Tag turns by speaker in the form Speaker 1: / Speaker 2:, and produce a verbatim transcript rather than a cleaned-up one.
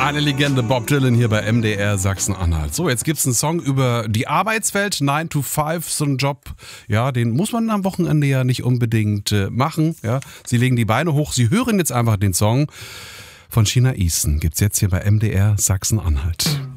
Speaker 1: Eine Legende, Bob Dylan hier bei M D R Sachsen-Anhalt. So, jetzt gibt's einen Song über die Arbeitswelt, nine to five, so ein Job, ja, den muss man am Wochenende ja nicht unbedingt äh, machen, ja. Sie legen die Beine hoch, Sie hören jetzt einfach den Song von Sheena Easton. Gibt's jetzt hier bei M D R Sachsen-Anhalt.